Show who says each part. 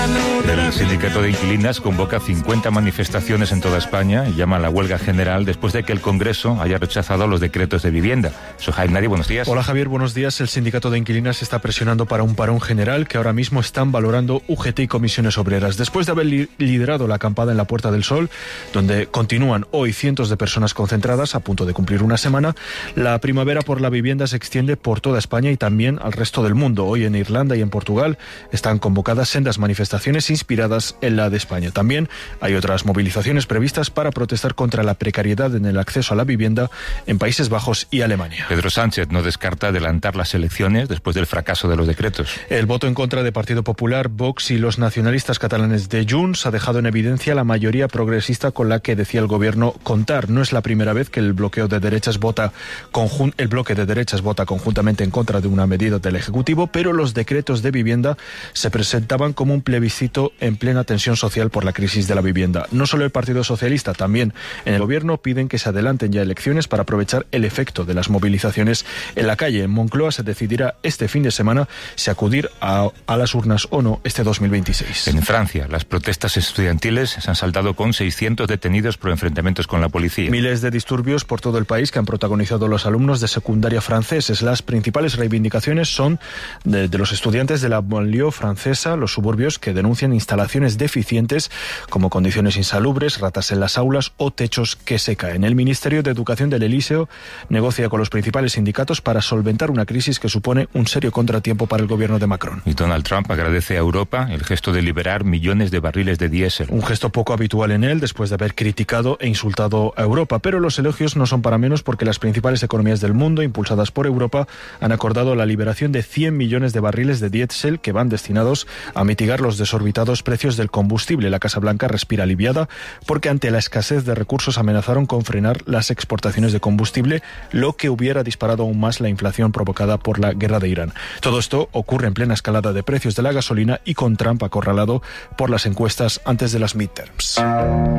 Speaker 1: El sindicato de inquilinas convoca 50 manifestaciones en toda España y llama a la huelga general después de que el Congreso haya rechazado los decretos de vivienda. Sohail Nadi, buenos días.
Speaker 2: Hola Javier, buenos días. El sindicato de inquilinas está presionando para un parón general que ahora mismo están valorando UGT y comisiones obreras. Después de haber liderado la acampada en la Puerta del Sol, donde continúan hoy cientos de personas concentradas a punto de cumplir una semana, la primavera por la vivienda se extiende por toda España y también al resto del mundo. Hoy en Irlanda y en Portugal están convocadas sendas manifestaciones inspiradas en la de España. También hay otras movilizaciones previstas para protestar contra la precariedad en el acceso a la vivienda en Países Bajos y Alemania.
Speaker 1: Pedro Sánchez no descarta adelantar las elecciones después del fracaso de los decretos.
Speaker 2: El voto en contra de Partido Popular, Vox y los nacionalistas catalanes de Junts ha dejado en evidencia la mayoría progresista con la que decía el gobierno contar. No es la primera vez que el bloque de derechas vota conjuntamente en contra de una medida del Ejecutivo, pero los decretos de vivienda se presentaban como un plebiscito en plena tensión social por la crisis de la vivienda. No solo el Partido Socialista, también en el gobierno piden que se adelanten ya elecciones para aprovechar el efecto de las movilizaciones en la calle. En Moncloa se decidirá este fin de semana si acudir a las urnas o no este 2026.
Speaker 1: En Francia, las protestas estudiantiles se han saldado con 600 detenidos por enfrentamientos con la policía.
Speaker 2: Miles de disturbios por todo el país que han protagonizado los alumnos de secundaria franceses. Las principales reivindicaciones son de los estudiantes de la banlieue francesa, los suburbios que denuncian instalaciones deficientes como condiciones insalubres, ratas en las aulas o techos que se caen. El Ministerio de Educación del Elíseo negocia con los principales sindicatos para solventar una crisis que supone un serio contratiempo para el gobierno de Macron.
Speaker 1: Y Donald Trump agradece a Europa el gesto de liberar millones de barriles de diésel.
Speaker 2: Un gesto poco habitual en él después de haber criticado e insultado a Europa, pero los elogios no son para menos porque las principales economías del mundo, impulsadas por Europa, han acordado la liberación de 100 millones de barriles de diésel que van destinados a mitigar los desorbitados precios del combustible. La Casa Blanca respira aliviada porque ante la escasez de recursos amenazaron con frenar las exportaciones de combustible, lo que hubiera disparado aún más la inflación provocada por la guerra de Irán. Todo esto ocurre en plena escalada de precios de la gasolina y con Trump acorralado por las encuestas antes de las midterms.